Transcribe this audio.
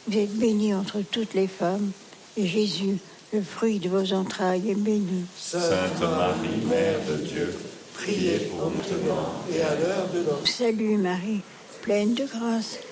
Vous êtes bénie entre toutes les femmes, et Jésus, le fruit de vos entrailles, est béni. Sainte Marie, Mère de Dieu, priez pour nous maintenant et à l'heure de notre mort. Salut Marie, pleine de grâce,